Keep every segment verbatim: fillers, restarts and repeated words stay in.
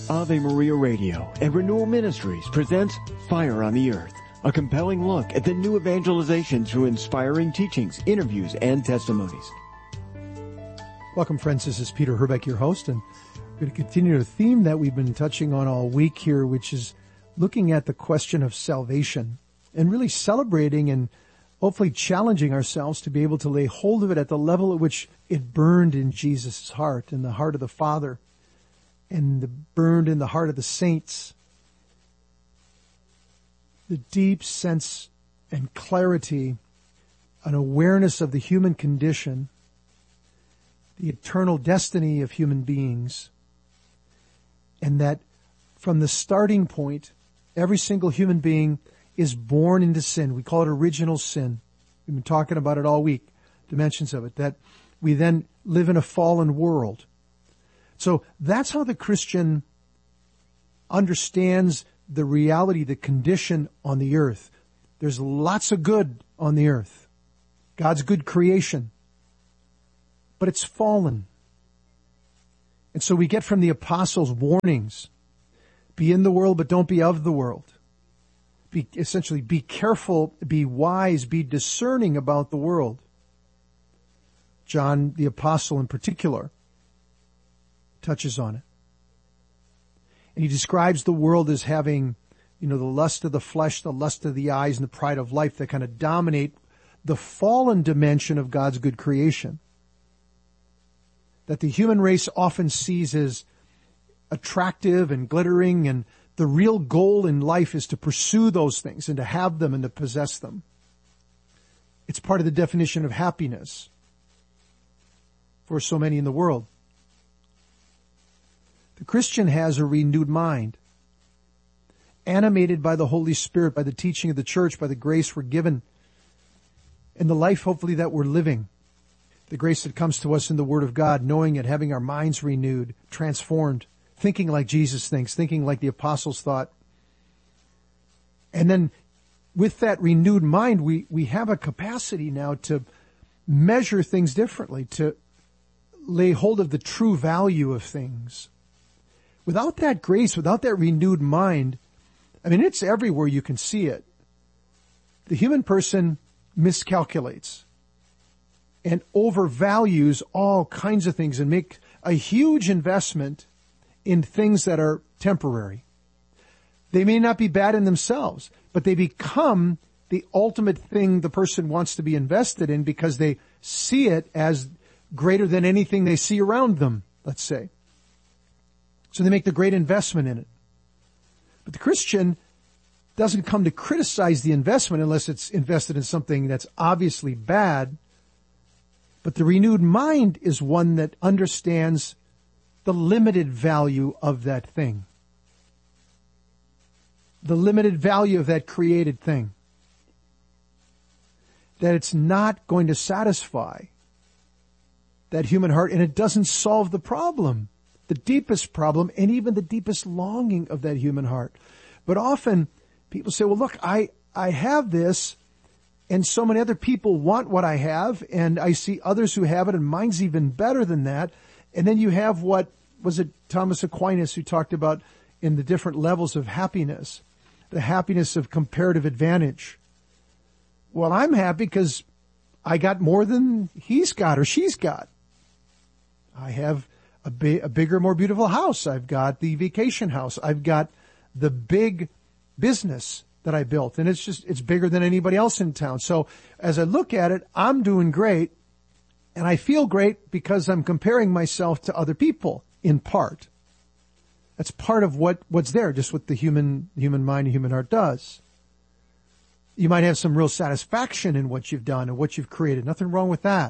Ave Maria Radio and Renewal Ministries presents Fire on the Earth, a compelling look at the new evangelization through inspiring teachings, interviews, and testimonies. Welcome, friends. This is Peter Herbeck, your host, and we're going to continue the theme that we've been touching on all week here, which is looking at the question of salvation and really celebrating and hopefully challenging ourselves to be able to lay hold of it at the level at which it burned in Jesus' heart, in the heart of the Father, and burned in the heart of the saints. The deep sense and clarity, an awareness of the human condition, the eternal destiny of human beings, and that from the starting point, every single human being is born into sin. We call it original sin. We've been talking about it all week, dimensions of it, that we then live in a fallen world. So that's how the Christian understands the reality, the condition on the earth. There's lots of good on the earth. God's good creation. But it's fallen. And so we get from the apostles warnings. Be in the world, but don't be of the world. Be, essentially, be careful, be wise, be discerning about the world. John, the apostle in particular, touches on it. And he describes the world as having, you know, the lust of the flesh, the lust of the eyes, and the pride of life that kind of dominate the fallen dimension of God's good creation. That the human race often sees as attractive and glittering, and the real goal in life is to pursue those things and to have them and to possess them. It's part of the definition of happiness for so many in the world. The Christian has a renewed mind, animated by the Holy Spirit, by the teaching of the church, by the grace we're given, and the life hopefully that we're living. The grace that comes to us in the Word of God, knowing it, having our minds renewed, transformed, thinking like Jesus thinks, thinking like the apostles thought. And then with that renewed mind, we, we have a capacity now to measure things differently, to lay hold of the true value of things. Without that grace, without that renewed mind, I mean, it's everywhere you can see it. The human person miscalculates and overvalues all kinds of things and make a huge investment in things that are temporary. They may not be bad in themselves, but they become the ultimate thing the person wants to be invested in because they see it as greater than anything they see around them, let's say. So they make the great investment in it. But the Christian doesn't come to criticize the investment unless it's invested in something that's obviously bad. But the renewed mind is one that understands the limited value of that thing. The limited value of that created thing. That it's not going to satisfy that human heart, and it doesn't solve the problem, the deepest problem, and even the deepest longing of that human heart. But often people say, well, look, I, I have this, and so many other people want what I have, and I see others who have it, and mine's even better than that. And then you have what, was it Thomas Aquinas who talked about in the different levels of happiness, the happiness of comparative advantage. Well, I'm happy because I got more than he's got or she's got. I have a, bi- a bigger, more beautiful house. I've got the vacation house. I've got the big business that I built, and it's just, it's bigger than anybody else in town. So as I look at it, I'm doing great, and I feel great because I'm comparing myself to other people, in part. That's part of what, what's there, just what the human, human mind and human heart does. You might have some real satisfaction in what you've done and what you've created. Nothing wrong with that.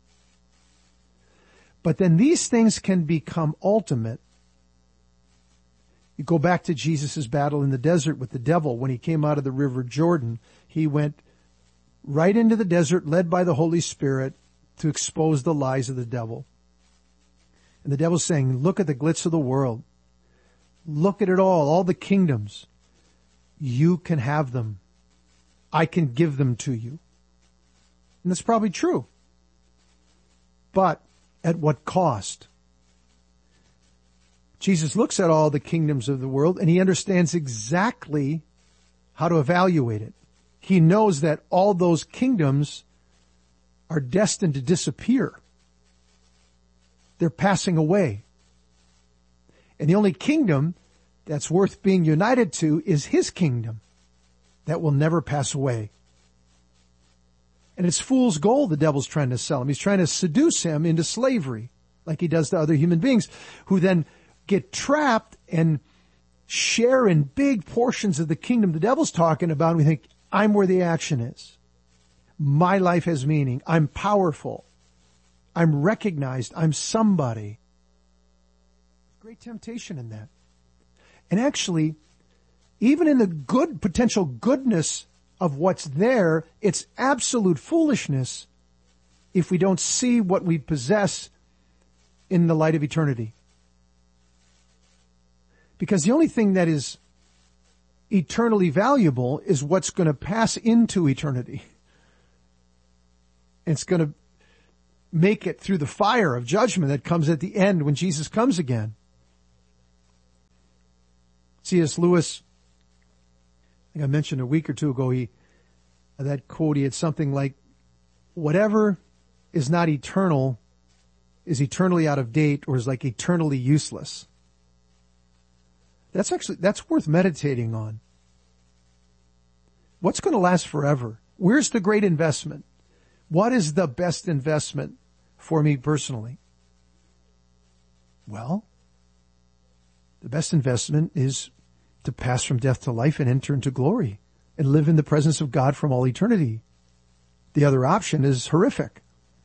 But then these things can become ultimate. You go back to Jesus' battle in the desert with the devil. When he came out of the river Jordan, he went right into the desert, led by the Holy Spirit, to expose the lies of the devil. And the devil's saying, look at the glitz of the world. Look at it all, all the kingdoms. You can have them. I can give them to you. And that's probably true. But at what cost? Jesus looks at all the kingdoms of the world and he understands exactly how to evaluate it. He knows that all those kingdoms are destined to disappear. They're passing away. And the only kingdom that's worth being united to is his kingdom that will never pass away. And it's fool's gold the devil's trying to sell him. He's trying to seduce him into slavery like he does to other human beings who then get trapped and share in big portions of the kingdom the devil's talking about. And we think, I'm where the action is. My life has meaning. I'm powerful. I'm recognized. I'm somebody. Great temptation in that. And actually, even in the good, potential goodness of what's there, it's absolute foolishness if we don't see what we possess in the light of eternity. Because the only thing that is eternally valuable is what's going to pass into eternity. It's going to make it through the fire of judgment that comes at the end when Jesus comes again. C S Lewis, I think I mentioned a week or two ago, he, that quote, he had something like, whatever is not eternal is eternally out of date or is like eternally useless. That's actually, that's worth meditating on. What's going to last forever? Where's the great investment? What is the best investment for me personally? Well, the best investment is to pass from death to life and enter into glory and live in the presence of God from all eternity. The other option is horrific.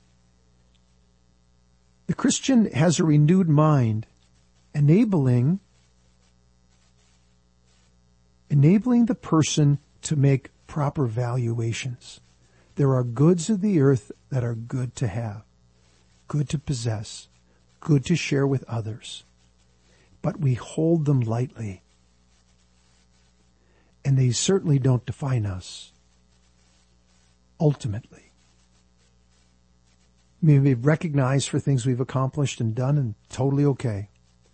The Christian has a renewed mind, enabling, enabling the person to make proper valuations. There are goods of the earth that are good to have, good to possess, good to share with others, but we hold them lightly. And they certainly don't define us. Ultimately. We may be recognized for things we've accomplished and done and totally okay.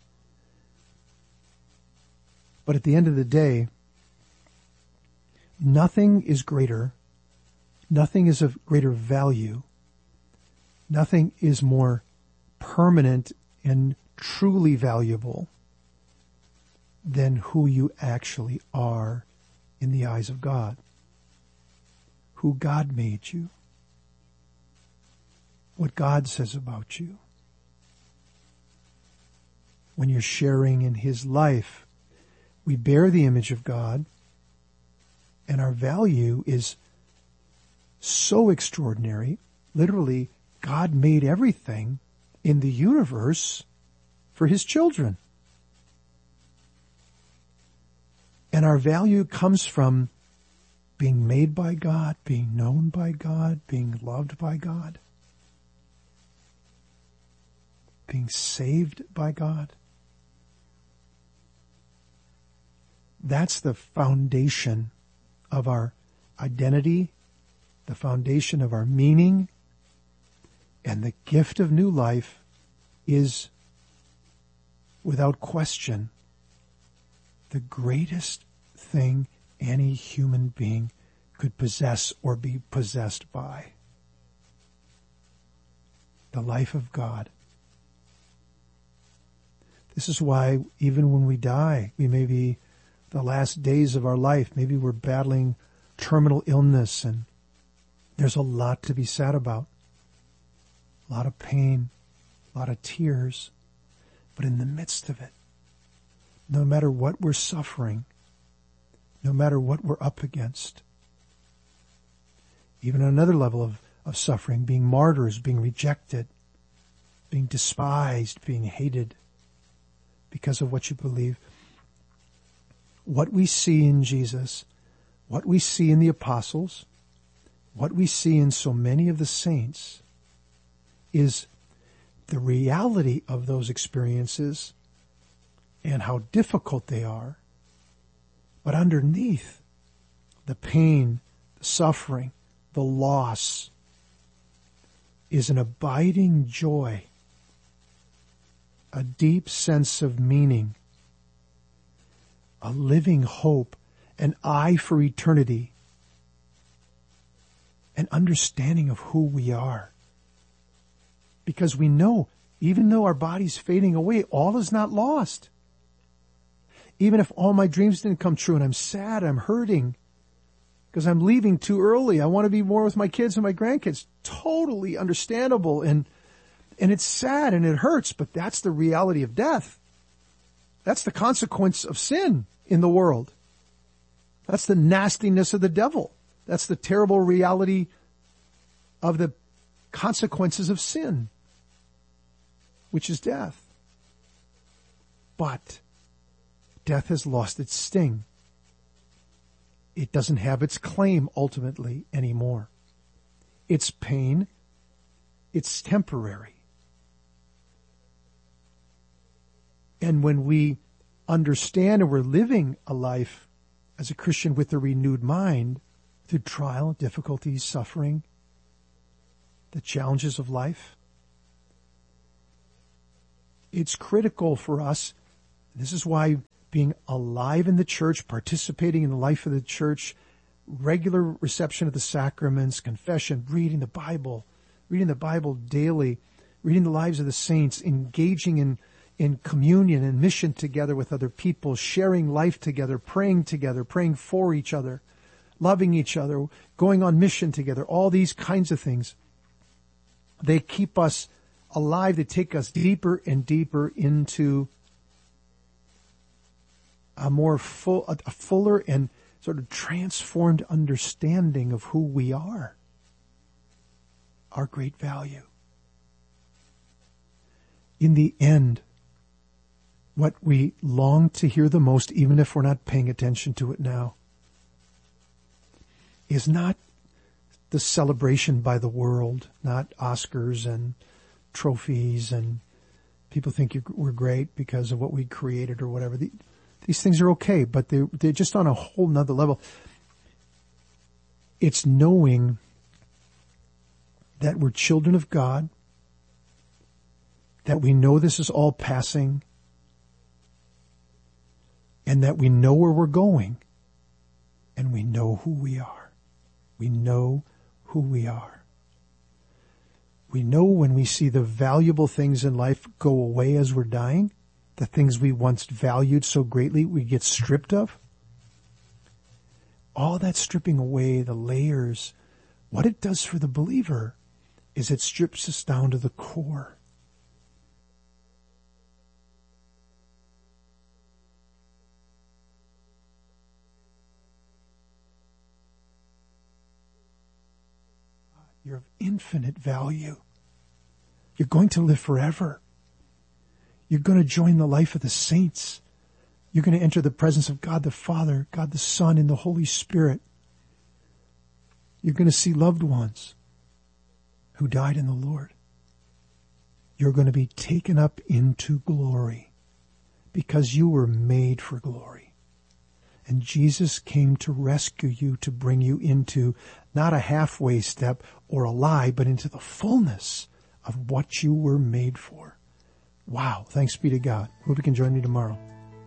But at the end of the day, nothing is greater, nothing is of greater value, nothing is more permanent and truly valuable than who you actually are in the eyes of God. Who God made you. What God says about you. When you're sharing in His life, we bear the image of God, and our value is so extraordinary. Literally, God made everything in the universe for His children. And our value comes from being made by God, being known by God, being loved by God, being saved by God. That's the foundation of our identity, the foundation of our meaning, and the gift of new life is, without question, the greatest thing any human being could possess or be possessed by. The life of God. This is why even when we die, we may be the last days of our life, maybe we're battling terminal illness, and there's a lot to be sad about. A lot of pain, a lot of tears. But in the midst of it, no matter what we're suffering, no matter what we're up against, even on another level of, of suffering, being martyrs, being rejected, being despised, being hated because of what you believe, what we see in Jesus, what we see in the apostles, what we see in so many of the saints is the reality of those experiences and how difficult they are. But underneath the pain, the suffering, the loss is an abiding joy, a deep sense of meaning, a living hope, an eye for eternity, an understanding of who we are. Because we know, even though our body's fading away, all is not lost. Even if all my dreams didn't come true and I'm sad, I'm hurting, because I'm leaving too early. I want to be more with my kids and my grandkids. Totally understandable. And, and it's sad and it hurts, but that's the reality of death. That's the consequence of sin in the world. That's the nastiness of the devil. That's the terrible reality of the consequences of sin, which is death. But death has lost its sting. It doesn't have its claim ultimately anymore. It's pain. It's temporary. And when we understand and we're living a life as a Christian with a renewed mind through trial, difficulties, suffering, the challenges of life, it's critical for us. This is why being alive in the church, participating in the life of the church, regular reception of the sacraments, confession, reading the Bible, reading the Bible daily, reading the lives of the saints, engaging in, in communion and mission together with other people, sharing life together, praying together, praying for each other, loving each other, going on mission together, all these kinds of things. They keep us alive. They take us deeper and deeper into a more full, a fuller and sort of transformed understanding of who we are, our great value. In the end, what we long to hear the most, even if we're not paying attention to it now, is not the celebration by the world, not Oscars and trophies and people think you're, we're great because of what we created or whatever. The, These things are okay, but they're, they're just on a whole nother level. It's knowing that we're children of God, that we know this is all passing, and that we know where we're going, and we know who we are. We know who we are. We know when we see the valuable things in life go away as we're dying, the things we once valued so greatly, we get stripped of. All that stripping away, the layers, what it does for the believer is it strips us down to the core. You're of infinite value. You're going to live forever. You're going to join the life of the saints. You're going to enter the presence of God the Father, God the Son, and the Holy Spirit. You're going to see loved ones who died in the Lord. You're going to be taken up into glory because you were made for glory. And Jesus came to rescue you, to bring you into not a halfway step or a lie, but into the fullness of what you were made for. Wow. Thanks be to God. Hope you can join me tomorrow.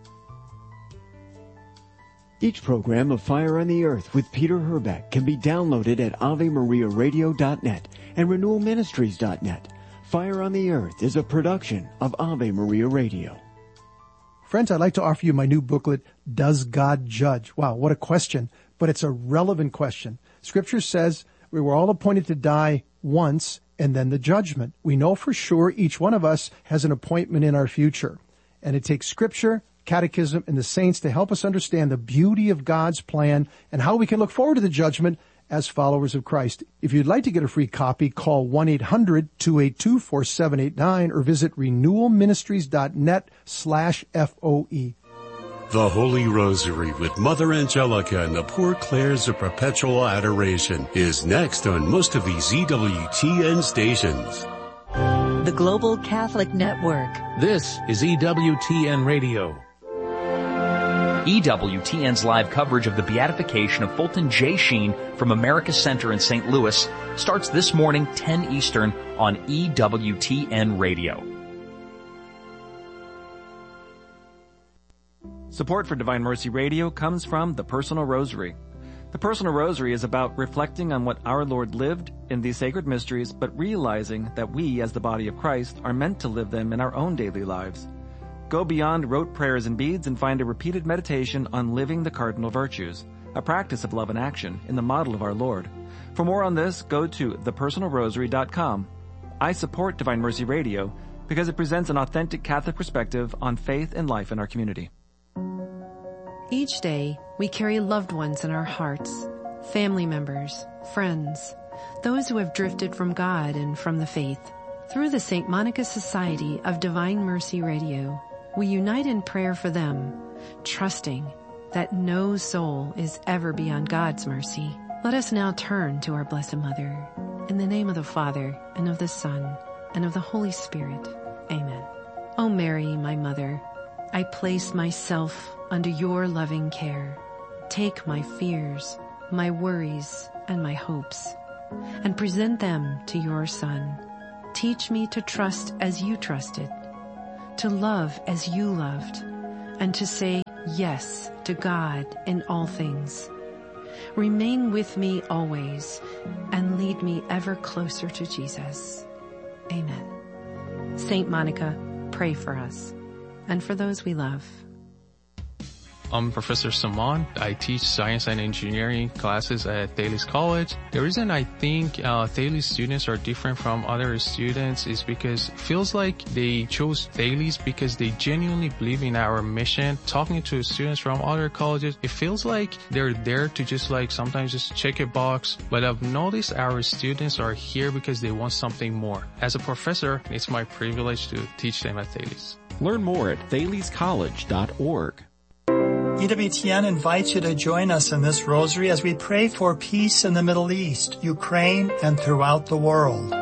Each program of Fire on the Earth with Peter Herbeck can be downloaded at ave maria radio dot net and renewal ministries dot net. Fire on the Earth is a production of Ave Maria Radio. Friends, I'd like to offer you my new booklet, Does God Judge? Wow, what a question. But it's a relevant question. Scripture says we were all appointed to die once and then the judgment. We know for sure each one of us has an appointment in our future. And it takes Scripture, Catechism, and the saints to help us understand the beauty of God's plan and how we can look forward to the judgment as followers of Christ. If you'd like to get a free copy, call one eight hundred two eight two four seven eight nine or visit renewal ministries dot net slash F O E. The Holy Rosary with Mother Angelica and the Poor Clares of Perpetual Adoration is next on most of these E W T N stations. The Global Catholic Network. This is E W T N Radio. E W T N's live coverage of the beatification of Fulton J. Sheen from America Center in Saint Louis starts this morning, ten Eastern, on E W T N Radio. Support for Divine Mercy Radio comes from the Personal Rosary. The Personal Rosary is about reflecting on what our Lord lived in these sacred mysteries, but realizing that we, as the body of Christ, are meant to live them in our own daily lives. Go beyond rote prayers and beads and find a repeated meditation on living the cardinal virtues, a practice of love and action in the model of our Lord. For more on this, go to the personal rosary dot com. I support Divine Mercy Radio because it presents an authentic Catholic perspective on faith and life in our community. Each day, we carry loved ones in our hearts, family members, friends, those who have drifted from God and from the faith. Through the Saint Monica Society of Divine Mercy Radio, we unite in prayer for them, trusting that no soul is ever beyond God's mercy. Let us now turn to our Blessed Mother. In the name of the Father, and of the Son, and of the Holy Spirit. Amen. O Mary, my Mother, I place myself under your loving care. Take my fears, my worries, and my hopes, and present them to your Son. Teach me to trust as you trusted, to love as you loved, and to say yes to God in all things. Remain with me always, and lead me ever closer to Jesus. Amen. Saint Monica, pray for us, and for those we love. I'm Professor Saman. I teach science and engineering classes at Thales College. The reason I think uh, Thales students are different from other students is because it feels like they chose Thales because they genuinely believe in our mission. Talking to students from other colleges, it feels like they're there to just like sometimes just check a box. But I've noticed our students are here because they want something more. As a professor, it's my privilege to teach them at Thales. Learn more at thales college dot org. E W T N invites you to join us in this rosary as we pray for peace in the Middle East, Ukraine, and throughout the world.